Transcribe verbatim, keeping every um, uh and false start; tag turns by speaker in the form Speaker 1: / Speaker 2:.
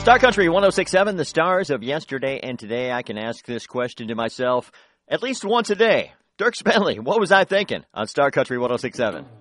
Speaker 1: Star Country one oh six point seven, the stars of yesterday and today. I can ask this question to myself at least once a day. Dirk Bentley, what was I thinking on Star Country one oh six point seven?